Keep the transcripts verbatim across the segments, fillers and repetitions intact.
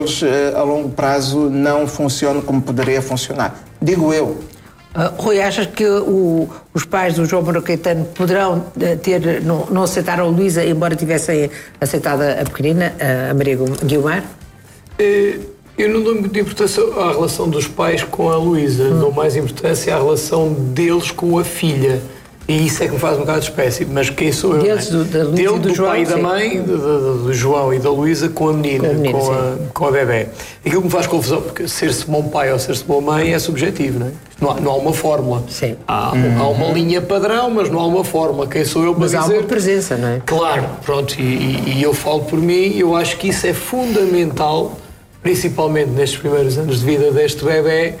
a longo prazo não funcionam como poderia funcionar. Digo eu. Uh, Rui, achas que o, os pais do João Moura Caetano poderão ter, não, não aceitaram a Luísa, embora tivessem aceitado a pequenina, a Maria Guiomar? É, eu não dou muita importância à relação dos pais com a Luísa, hum. dou mais importância à relação deles com a filha. E isso é que me faz um bocado de espécie, mas quem sou eu? Deles, do, da Luísa Dele, e do, do João, pai e da mãe, do, do, do João e da Luísa com a menina, com a, menina, com a, com a bebé. Aquilo que me faz confusão, porque ser-se bom pai ou ser-se boa mãe é subjetivo, não é? Não há, não há uma fórmula. Sim. Há, hum. há uma linha padrão, mas não há uma fórmula. Quem sou eu para mas dizer? Mas há uma presença, não é? Claro, pronto, e, e, e eu falo por mim, eu acho que isso é fundamental, principalmente nestes primeiros anos de vida deste bebé,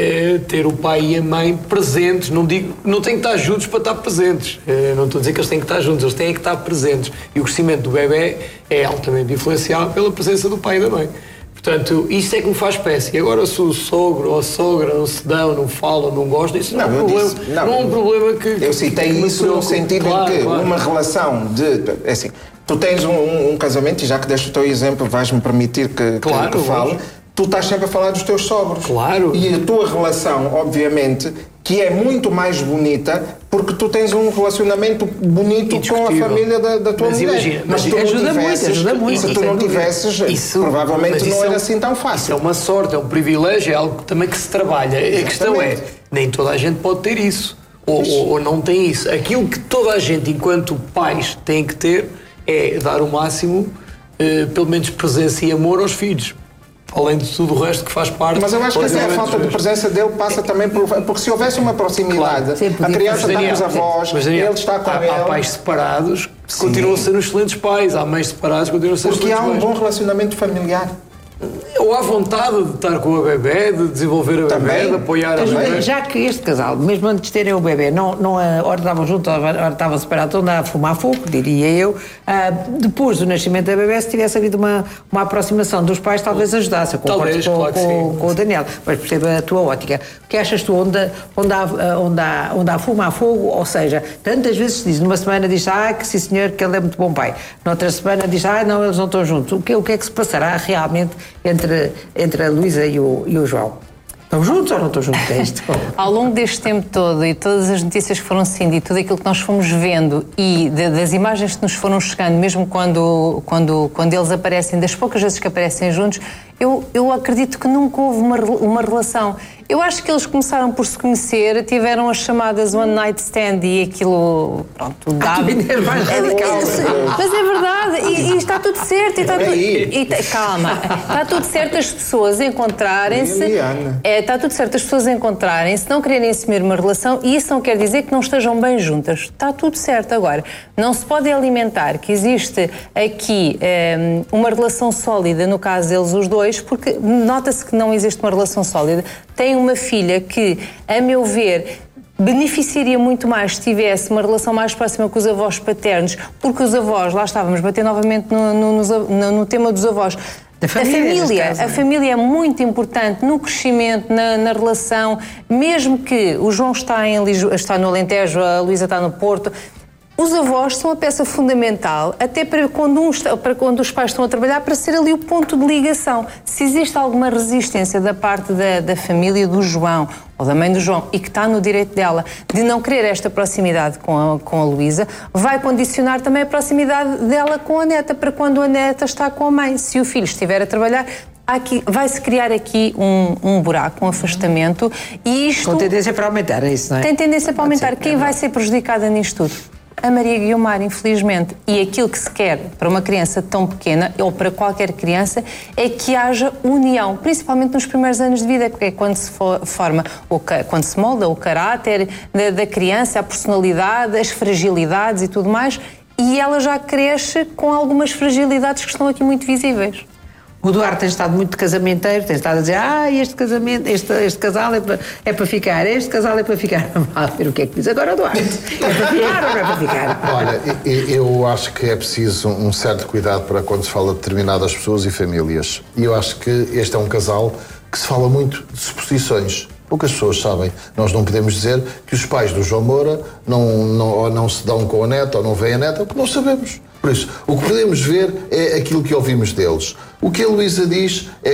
é ter o pai e a mãe presentes. Não digo, não têm que estar juntos para estar presentes. É, não estou a dizer que eles têm que estar juntos, eles têm que estar presentes. E o crescimento do bebé é altamente influenciado pela presença do pai e da mãe. Portanto, isso é que me faz espécie. E agora, se o sogro ou a sogra não se dão, não falam, não gostam, isso não, não, é, um problema, disse, não, não é um problema que... Eu citei que isso no sentido claro, em que claro. uma relação de... É assim, tu tens um, um, um casamento, e já que deste o teu exemplo, vais-me permitir que, claro, que, que fale... Tu estás sempre a falar dos teus sogros. Claro. E a tua relação, obviamente, que é muito mais bonita porque tu tens um relacionamento bonito com a família da, da tua mas mulher. Imagina, mas mas tu ajuda não tivesses, muito, ajuda muito. Se tu não tivesses, isso, provavelmente não era é, assim tão fácil. Isso é uma sorte, é um privilégio, é algo também que se trabalha. Exatamente. A questão é, nem toda a gente pode ter isso. Ou, ou, ou não tem isso. Aquilo que toda a gente, enquanto pais, tem que ter é dar o máximo, eh, pelo menos presença e amor aos filhos. Além de tudo o resto que faz parte... Mas eu acho que essa é a falta de presença dele passa também por... Porque se houvesse uma proximidade, claro, a criança está com os avós, mas, Daniel, ele está com há, ele... Há pais separados que sim. continuam a ser excelentes pais, há mães separadas que continuam a ser porque excelentes pais. Porque há um bom relacionamento familiar. Ou há vontade de estar com a bebé, de desenvolver a também, bebé, de apoiar a bebé. Já que este casal, mesmo antes de terem o bebé, não, não, a hora estavam juntos, a hora estavam separados, andava a fumar fogo, diria eu, ah, depois do nascimento da bebé, se tivesse havido uma, uma aproximação dos pais, talvez ajudasse. Talvez, com, claro com, sim, com o Daniel, mas perceba a tua ótica. O que achas tu, onde, onde, há, onde, há, onde há fumar fogo, ou seja, tantas vezes se diz, numa semana diz, ah, que sim senhor, que ele é muito bom pai. Noutra semana diz, ah, não, eles não estão juntos. O que, o que é que se passará realmente entre... entre a Luísa e o, e o João? Estão juntos ou não estão juntos? É isto? Ao longo deste tempo todo e todas as notícias que foram sendo e tudo aquilo que nós fomos vendo e de, das imagens que nos foram chegando, mesmo quando, quando, quando eles aparecem, das poucas vezes que aparecem juntos, eu, eu acredito que nunca houve uma, uma relação. Eu acho que eles começaram por se conhecer, tiveram as chamadas one night stand e aquilo, pronto, dá. Mas é verdade, e, e está tudo certo. E está tudo, e, calma, está tudo certo as pessoas encontrarem-se. É, está tudo certo as pessoas encontrarem-se, não quererem assumir uma relação, e isso não quer dizer que não estejam bem juntas. Está tudo certo. Agora, não se pode alimentar que existe aqui é, uma relação sólida, no caso deles os dois, porque nota-se que não existe uma relação sólida. Tem uma filha que, a meu ver, beneficiaria muito mais se tivesse uma relação mais próxima com os avós paternos, porque os avós, lá estávamos, bater novamente no, no, no, no tema dos avós. Da família, a família, caso, a família é muito importante no crescimento, na, na relação, mesmo que o João está, em Lisboa, está no Alentejo, a Luísa está no Porto. Os avós são a peça fundamental, até para quando, um está, para quando os pais estão a trabalhar, para ser ali o ponto de ligação. Se existe alguma resistência da parte da, da família do João, ou da mãe do João, e que está no direito dela de não querer esta proximidade com a, com a Luísa, vai condicionar também a proximidade dela com a neta, para quando a neta está com a mãe. Se o filho estiver a trabalhar, Aqui, vai-se criar aqui um, um buraco, um afastamento, e isto... Com tendência para aumentar, é isso, não é? Tem tendência para aumentar. Quem vai ser prejudicada nisto tudo? A Maria Guiomar, infelizmente. E aquilo que se quer para uma criança tão pequena, ou para qualquer criança, é que haja união, principalmente nos primeiros anos de vida, porque é quando se forma, quando se molda o caráter da, da criança, a personalidade, as fragilidades e tudo mais, e ela já cresce com algumas fragilidades que estão aqui muito visíveis. O Duarte tem estado muito casamenteiro, tem estado a dizer, ah, este casamento, este, este casal é para, é para ficar, este casal é para ficar. Vamos lá ver o que é que diz agora o Duarte. É para ficar ou não é para ficar? Olha, eu acho que é preciso um certo cuidado para quando se fala de determinadas pessoas e famílias. E eu acho que este é um casal que se fala muito de suposições. Poucas pessoas sabem. Nós não podemos dizer que os pais do João Moura não, não, ou não se dão com a neta ou não veem a neta, porque não sabemos. Por isso, o que podemos ver é aquilo que ouvimos deles. O que a Luísa diz é